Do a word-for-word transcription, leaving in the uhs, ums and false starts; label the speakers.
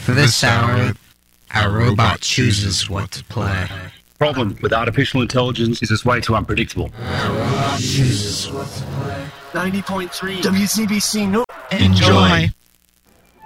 Speaker 1: For this hour, our robot chooses what to play.
Speaker 2: Problem with artificial intelligence is it's way too unpredictable.
Speaker 1: Our robot chooses what to play.
Speaker 3: ninety point three W C B C. No.
Speaker 1: Enjoy.